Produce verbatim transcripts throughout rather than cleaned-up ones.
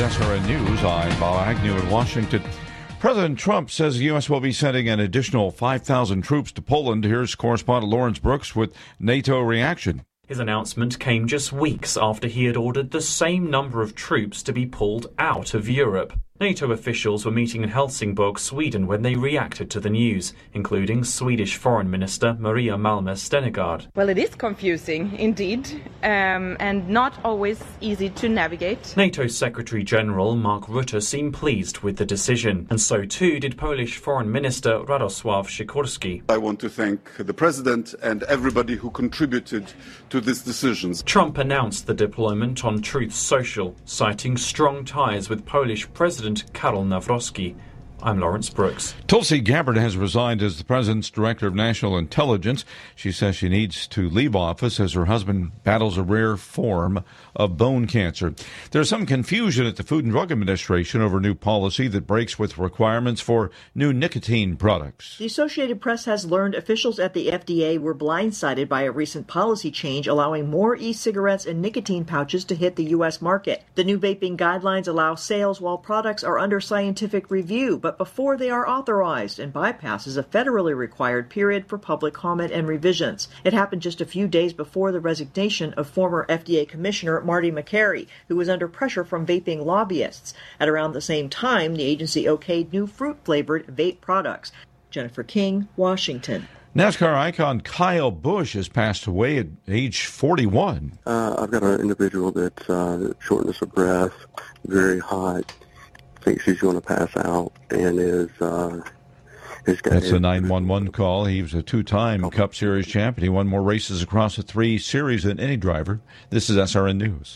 S R N News. I'm Bob Agnew in Washington. President Trump says the U S will be sending an additional five thousand troops to Poland. Here's correspondent Lawrence Brooks with NATO reaction. His announcement came just weeks after he had ordered the same number of troops to be pulled out of Europe. NATO officials were meeting in Helsingborg, Sweden, when they reacted to the news, including Swedish Foreign Minister Maria Malmer Stenergard. Well, it is confusing, indeed, um, and not always easy to navigate. NATO Secretary General Mark Rutte seemed pleased with the decision, and so too did Polish Foreign Minister Radosław Sikorski. I want to thank the President and everybody who contributed to this decision. Trump announced the deployment on Truth Social, citing strong ties with Polish President Karol Nawrocki. I'm Lawrence Brooks. Tulsi Gabbard has resigned as the president's director of national intelligence. She says she needs to leave office as her husband battles a rare form of bone cancer. There's some confusion at the Food and Drug Administration over new policy that breaks with requirements for new nicotine products. The Associated Press has learned officials at the F D A were blindsided by a recent policy change allowing more e-cigarettes and nicotine pouches to hit the U S market. The new vaping guidelines allow sales while products are under scientific review, but before they are authorized, and bypasses a federally required period for public comment and revisions. It happened just a few days before the resignation of former F D A Commissioner Marty Makary, who was under pressure from vaping lobbyists. At around the same time, the agency okayed new fruit-flavored vape products. Jennifer King, Washington. NASCAR icon Kyle Busch has passed away at age forty-one. Uh, I've got an individual that's uh, shortness of breath, very hot, thinks he's going to pass out, and is uh, is got. That's a nine one one call. He was a two-time Cup Series champion. He won more races across the three series than any driver. This is S R N News.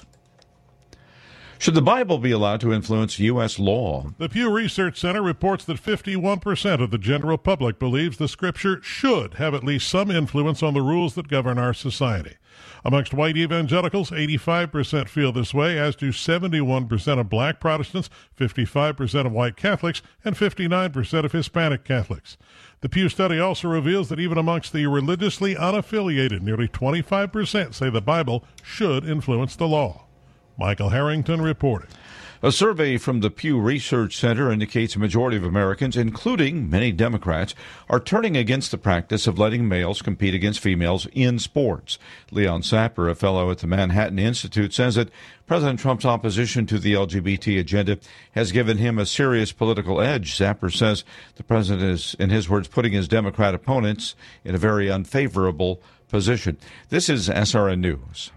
Should the Bible be allowed to influence U S law? The Pew Research Center reports that fifty-one percent of the general public believes the Scripture should have at least some influence on the rules that govern our society. Amongst white evangelicals, eighty-five percent feel this way, as do seventy-one percent of black Protestants, fifty-five percent of white Catholics, and fifty-nine percent of Hispanic Catholics. The Pew study also reveals that even amongst the religiously unaffiliated, nearly twenty-five percent say the Bible should influence the law. Michael Harrington reporting. A survey from the Pew Research Center indicates a majority of Americans, including many Democrats, are turning against the practice of letting males compete against females in sports. Leon Sapper, a fellow at the Manhattan Institute, says that President Trump's opposition to the L G B T agenda has given him a serious political edge. Sapper says the president is, in his words, putting his Democrat opponents in a very unfavorable position. This is S R N News.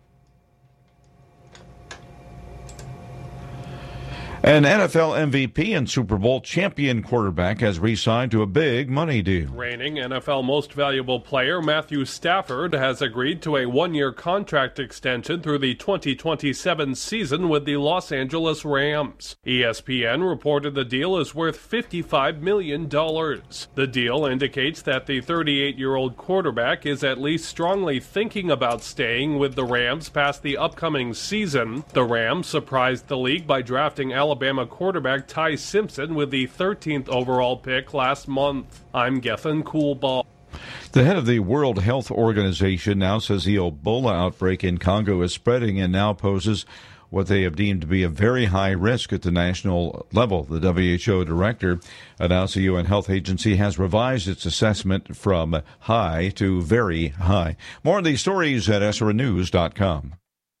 An N F L M V P and Super Bowl champion quarterback has re-signed to a big money deal. Reigning N F L Most Valuable Player Matthew Stafford has agreed to a one-year contract extension through the twenty twenty-seven season with the Los Angeles Rams. E S P N reported the deal is worth fifty-five million dollars. The deal indicates that the thirty-eight-year-old quarterback is at least strongly thinking about staying with the Rams past the upcoming season. The Rams surprised the league by drafting Alabama Alabama quarterback Ty Simpson with the thirteenth overall pick last month. I'm Gethin Coolball. The head of the World Health Organization now says the Ebola outbreak in Congo is spreading and now poses what they have deemed to be a very high risk at the national level. The W H O director announced the U N Health Agency has revised its assessment from high to very high. More of these stories at S R N news dot com.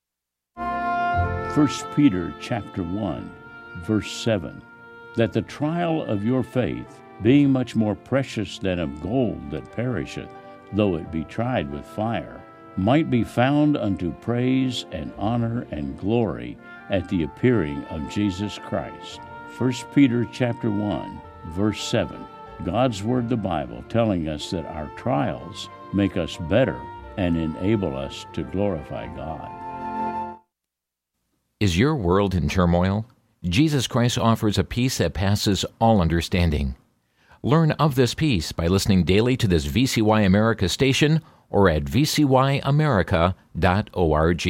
First Peter chapter one. Verse seven, that the trial of your faith, being much more precious than of gold that perisheth, though it be tried with fire, might be found unto praise and honor and glory at the appearing of Jesus Christ. First Peter chapter one, verse seven, God's Word, the Bible, telling us that our trials make us better and enable us to glorify God. Is your world in turmoil? Jesus Christ offers a peace that passes all understanding. Learn of this peace by listening daily to this V C Y America station or at v c y america dot org.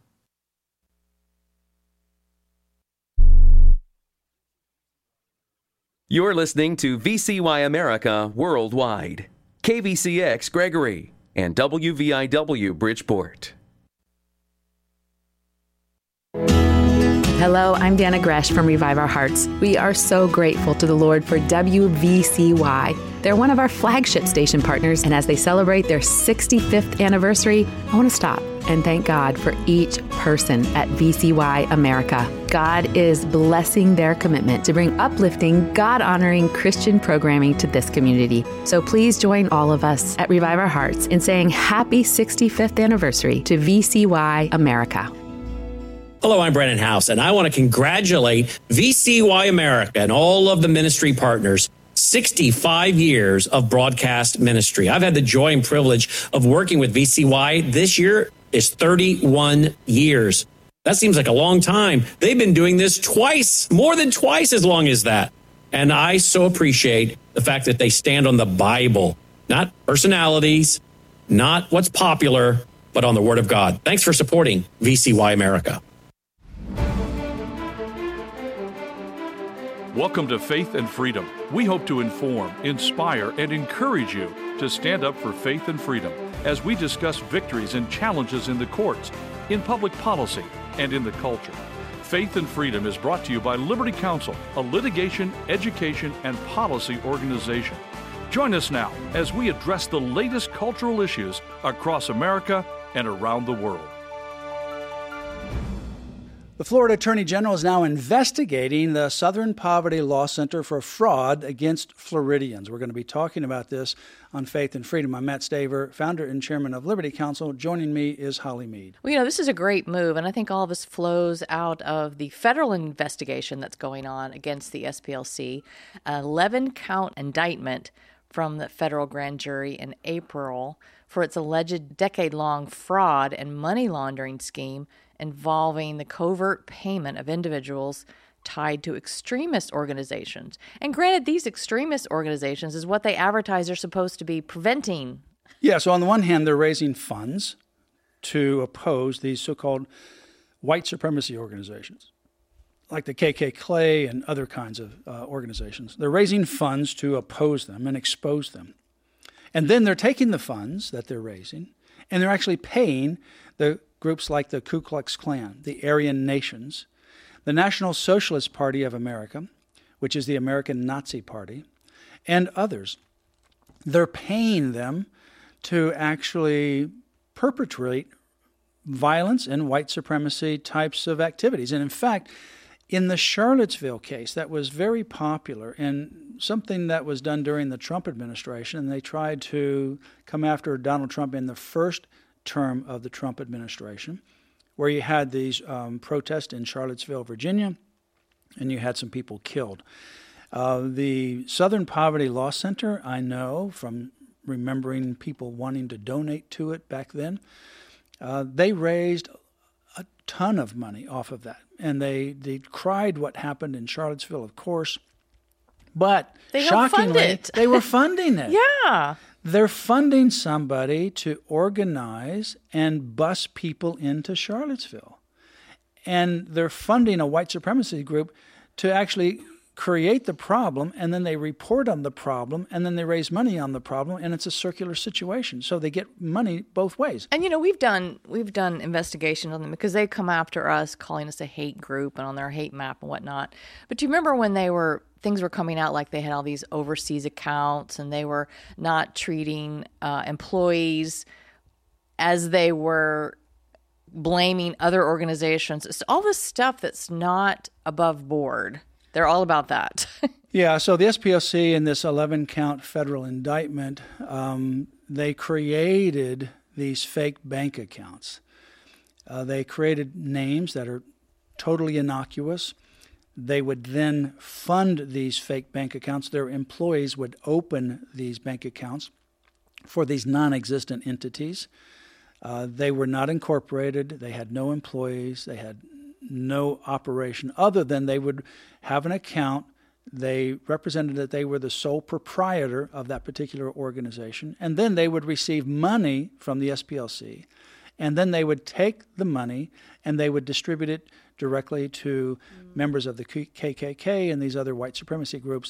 You're listening to V C Y America Worldwide, K V C X Gregory, and W V I W Bridgeport. Hello, I'm Dana Gresh from Revive Our Hearts. We are so grateful to the Lord for W V C Y. They're one of our flagship station partners, and as they celebrate their sixty-fifth anniversary, I want to stop and thank God for each person at V C Y America. God is blessing their commitment to bring uplifting, God-honoring Christian programming to this community. So please join all of us at Revive Our Hearts in saying happy sixty-fifth anniversary to V C Y America. Hello, I'm Brennan House, and I want to congratulate V C Y America and all of the ministry partners. sixty-five years of broadcast ministry. I've had the joy and privilege of working with V C Y. This year is thirty-one years. That seems like a long time. They've been doing this twice, more than twice as long as that. And I so appreciate the fact that they stand on the Bible, not personalities, not what's popular, but on the Word of God. Thanks for supporting V C Y America. Welcome to Faith and Freedom. We hope to inform, inspire, and encourage you to stand up for faith and freedom as we discuss victories and challenges in the courts, in public policy, and in the culture. Faith and Freedom is brought to you by Liberty Counsel, a litigation, education, and policy organization. Join us now as we address the latest cultural issues across America and around the world. The Florida Attorney General is now investigating the Southern Poverty Law Center for fraud against Floridians. We're going to be talking about this on Faith and Freedom. I'm Matt Staver, founder and chairman of Liberty Counsel. Joining me is Holly Mead. Well, you know, this is a great move, and I think all of this flows out of the federal investigation that's going on against the S P L C, an eleven-count indictment from the federal grand jury in April for its alleged decade-long fraud and money laundering scheme involving the covert payment of individuals tied to extremist organizations. And granted, these extremist organizations is what they advertise are supposed to be preventing. Yeah, so on the one hand, they're raising funds to oppose these so-called white supremacy organizations, like the K K K and other kinds of uh, organizations. They're raising funds to oppose them and expose them. And then they're taking the funds that they're raising, and they're actually paying the groups like the Ku Klux Klan, the Aryan Nations, the National Socialist Party of America, which is the American Nazi Party, and others. They're paying them to actually perpetrate violence and white supremacy types of activities. And in fact, in the Charlottesville case, that was very popular and something that was done during the Trump administration, and they tried to come after Donald Trump in the first term of the Trump administration, where you had these um, protests in Charlottesville, Virginia, and you had some people killed. Uh, the Southern Poverty Law Center, I know from remembering people wanting to donate to it back then, uh, they raised a ton of money off of that. And they, they cried what happened in Charlottesville, of course, but they shockingly, it. they were funding it. Yeah. They're funding somebody to organize and bus people into Charlottesville. And they're funding a white supremacy group to actually create the problem, and then they report on the problem, and then they raise money on the problem, and it's a circular situation. So they get money both ways. And, you know, we've done we've done investigations on them because they come after us, calling us a hate group and on their hate map and whatnot. But do you remember when they were things were coming out like they had all these overseas accounts and they were not treating uh, employees as they were blaming other organizations? It's all this stuff that's not above board. They're all about that. Yeah, so the S P L C in this eleven-count federal indictment, um, they created these fake bank accounts. Uh, they created names that are totally innocuous. They would then fund these fake bank accounts. Their employees would open these bank accounts for these non-existent entities. Uh, they were not incorporated. They had no employees. They had no operation other than they would have an account. They represented that they were the sole proprietor of that particular organization, and then they would receive money from the S P L C, and then they would take the money and they would distribute it directly to mm. members of the K K K and these other white supremacy groups.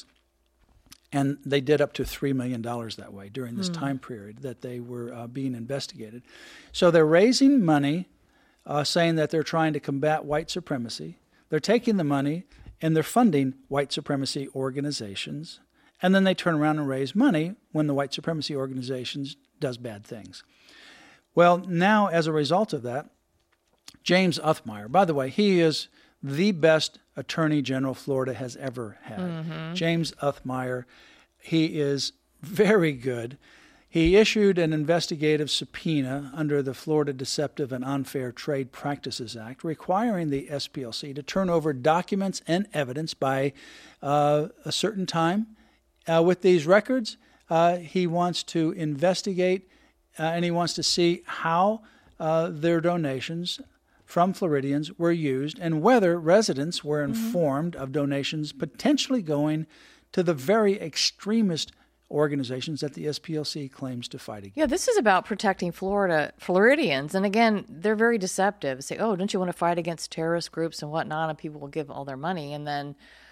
And they did up to three million dollars that way during this mm. time period that they were uh, being investigated. So they're raising money, Uh, saying that they're trying to combat white supremacy. They're taking the money and they're funding white supremacy organizations, and then they turn around and raise money when the white supremacy organizations does bad things. Well, now as a result of that, James Uthmire, by the way, he is the best attorney general Florida has ever had. Mm-hmm. James Uthmire, he is very good. He issued an investigative subpoena under the Florida Deceptive and Unfair Trade Practices Act, requiring the S P L C to turn over documents and evidence by uh, a certain time. Uh, with these records, uh, he wants to investigate uh, and he wants to see how uh, their donations from Floridians were used and whether residents were informed mm-hmm. of donations potentially going to the very extremist organizations that the S P L C claims to fight against. Yeah, this is about protecting Florida Floridians. And again, they're very deceptive. Say, oh, don't you want to fight against terrorist groups and whatnot? And people will give all their money and then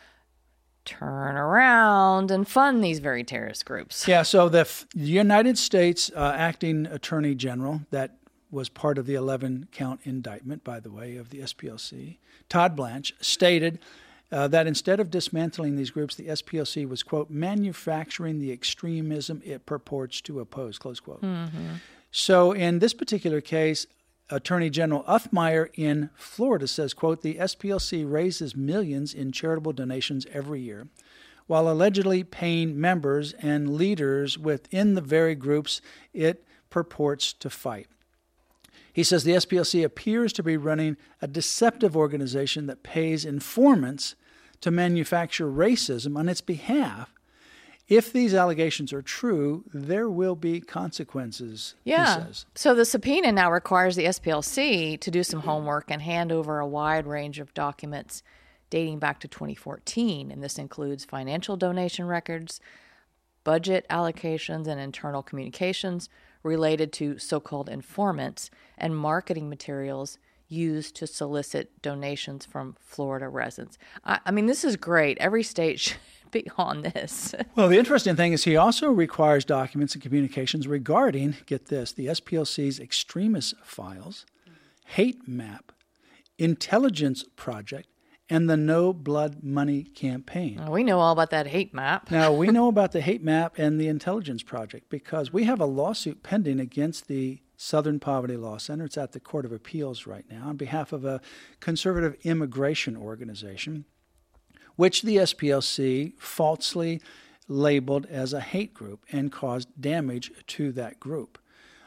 turn around and fund these very terrorist groups. Yeah, so the F- United States uh, Acting Attorney General, that was part of the eleven-count indictment, by the way, of the S P L C, Todd Blanche, stated Uh, that instead of dismantling these groups, the S P L C was, quote, manufacturing the extremism it purports to oppose, close quote. Mm-hmm. So in this particular case, Attorney General Uthmire in Florida says, quote, the S P L C raises millions in charitable donations every year, while allegedly paying members and leaders within the very groups it purports to fight. He says the S P L C appears to be running a deceptive organization that pays informants to manufacture racism on its behalf. If these allegations are true, there will be consequences, yeah. he says. So the subpoena now requires the S P L C to do some homework and hand over a wide range of documents dating back to twenty fourteen. And this includes financial donation records, budget allocations, and internal communications related to so-called informants and marketing materials used to solicit donations from Florida residents. I, I mean, this is great. Every state should be on this. Well, the interesting thing is he also requires documents and communications regarding, get this, the S P L C's extremist files, hate map, intelligence project, and the No Blood Money campaign. Well, we know all about that hate map. Now, we know about the hate map and the intelligence project because we have a lawsuit pending against the Southern Poverty Law Center. It's at the Court of Appeals right now on behalf of a conservative immigration organization, which the S P L C falsely labeled as a hate group and caused damage to that group.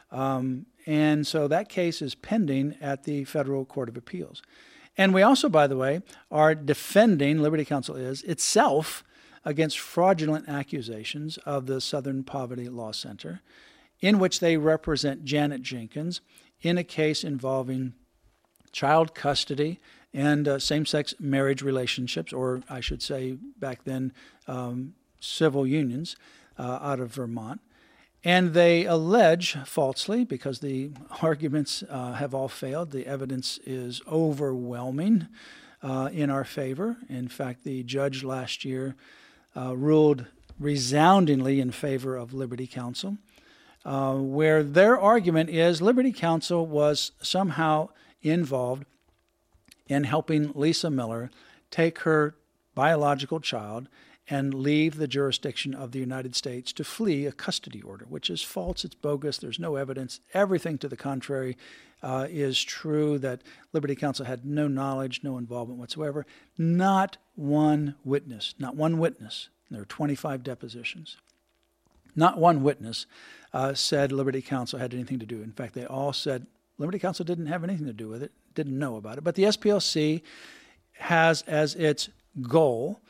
Um, and so that case is pending at the Federal Court of Appeals. And we also, by the way, are defending, Liberty Counsel is, itself against fraudulent accusations of the Southern Poverty Law Center, in which they represent Janet Jenkins in a case involving child custody and uh, same-sex marriage relationships, or I should say back then um, civil unions uh, out of Vermont. And they allege falsely, because the arguments uh, have all failed, the evidence is overwhelming uh, in our favor. In fact, the judge last year uh, ruled resoundingly in favor of Liberty Counsel, uh, where their argument is Liberty Counsel was somehow involved in helping Lisa Miller take her biological child and leave the jurisdiction of the United States to flee a custody order, which is false. It's bogus. There's no evidence. Everything to the contrary uh, is true, that Liberty Counsel had no knowledge, no involvement whatsoever. Not one witness, not one witness. There are twenty-five depositions. Not one witness uh, said Liberty Counsel had anything to do. In fact, they all said Liberty Counsel didn't have anything to do with it, didn't know about it. But the S P L C has as its goal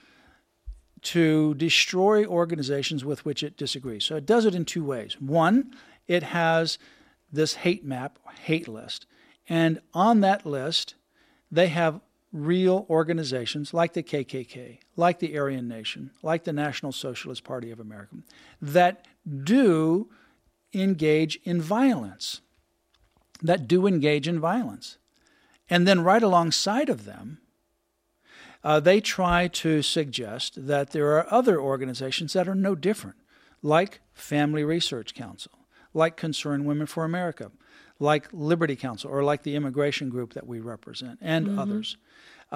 to destroy organizations with which it disagrees. So it does it in two ways. One, it has this hate map, hate list. And on that list, they have real organizations like the K K K, like the Aryan Nation, like the National Socialist Party of America, that do engage in violence, that do engage in violence. And then right alongside of them, Uh, they try to suggest that there are other organizations that are no different, like Family Research Council, like Concerned Women for America, like Liberty Counsel, or like the immigration group that we represent, and mm-hmm. others. Uh,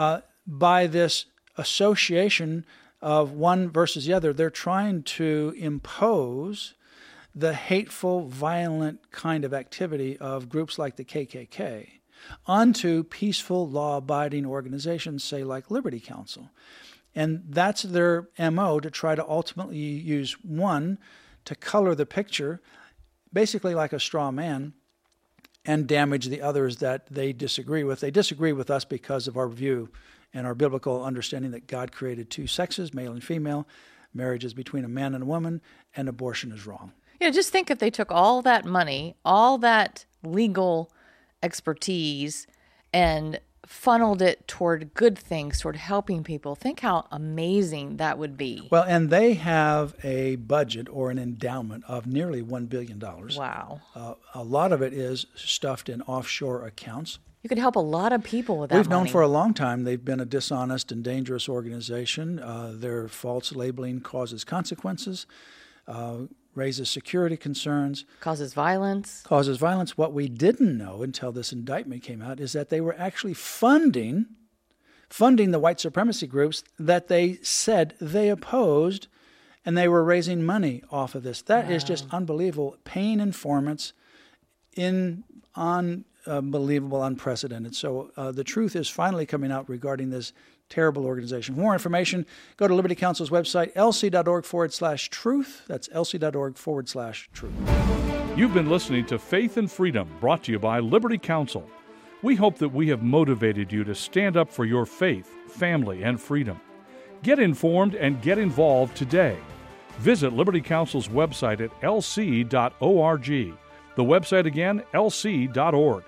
by this association of one versus the other, they're trying to impose the hateful, violent kind of activity of groups like the K K K onto peaceful, law-abiding organizations, say like Liberty Counsel. And that's their M O, to try to ultimately use one to color the picture, basically like a straw man, and damage the others that they disagree with. They disagree with us because of our view and our biblical understanding that God created two sexes, male and female. Marriage is between a man and a woman, and abortion is wrong. Yeah, just think if they took all that money, all that legal expertise, and funneled it toward good things, toward helping people. Think how amazing that would be. Well, and they have a budget or an endowment of nearly one billion dollars. Wow. Uh, a lot of it is stuffed in offshore accounts. You could help a lot of people with that We've money. known for a long time they've been a dishonest and dangerous organization. Uh, their false labeling causes consequences, uh, raises security concerns. Causes violence. Causes violence. What we didn't know until this indictment came out is that they were actually funding, funding the white supremacy groups that they said they opposed, and they were raising money off of this. That wow. is just unbelievable. Paying informants in on unbelievable, unprecedented. So uh, the truth is finally coming out regarding this terrible organization. For more information, go to Liberty Counsel's website, lc.org forward slash truth. That's lc.org forward slash truth. You've been listening to Faith and Freedom, brought to you by Liberty Counsel. We hope that we have motivated you to stand up for your faith, family, and freedom. Get informed and get involved today. Visit Liberty Counsel's website at l c dot org. The website again, l c dot org.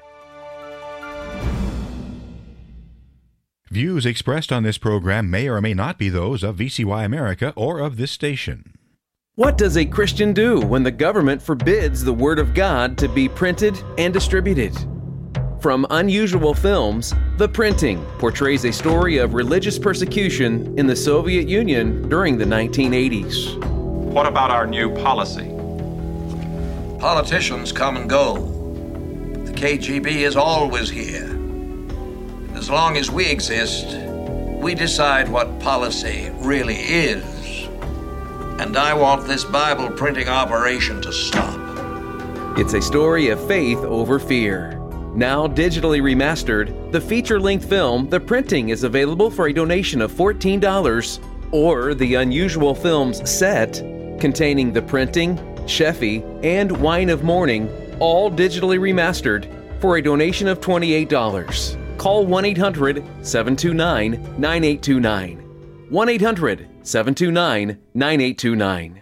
Views expressed on this program may or may not be those of V C Y America or of this station. What does a Christian do when the government forbids the Word of God to be printed and distributed? From Unusual Films, The Printing portrays a story of religious persecution in the Soviet Union during the nineteen eighties. What about our new policy? Politicians come and go. The K G B is always here. As long as we exist, we decide what policy really is. And I want this Bible printing operation to stop. It's a story of faith over fear. Now digitally remastered, the feature-length film, The Printing, is available for a donation of fourteen dollars, or the Unusual Films set, containing The Printing, Sheffy, and Wine of Mourning, all digitally remastered, for a donation of twenty-eight dollars. Call one eight hundred, seven two nine, nine eight two nine. one eight hundred, seven two nine, nine eight two nine.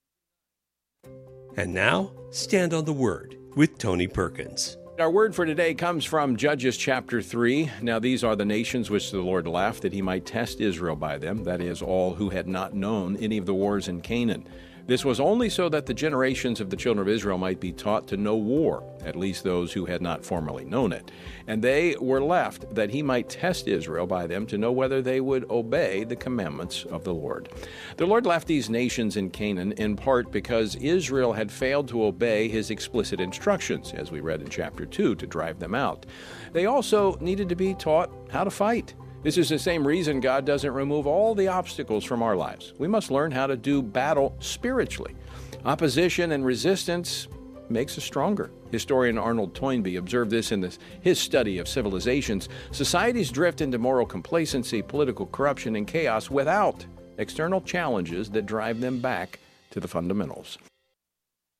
And now, Stand on the Word with Tony Perkins. Our word for today comes from Judges chapter three. Now these are the nations which the Lord left, that he might test Israel by them, that is, all who had not known any of the wars in Canaan. This was only so that the generations of the children of Israel might be taught to know war, at least those who had not formerly known it. And they were left that he might test Israel by them to know whether they would obey the commandments of the Lord. The Lord left these nations in Canaan in part because Israel had failed to obey his explicit instructions, as we read in chapter two, to drive them out. They also needed to be taught how to fight. This is the same reason God doesn't remove all the obstacles from our lives. We must learn how to do battle spiritually. Opposition and resistance makes us stronger. Historian Arnold Toynbee observed this in this, his study of civilizations. Societies drift into moral complacency, political corruption, and chaos without external challenges that drive them back to the fundamentals.